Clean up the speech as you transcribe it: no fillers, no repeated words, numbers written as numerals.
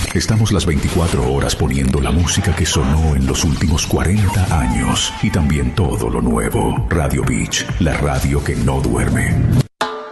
Estamos las 24 horas poniendo la música que sonó en los últimos 40 años y también todo lo nuevo. Radio Beach, la radio que no duerme.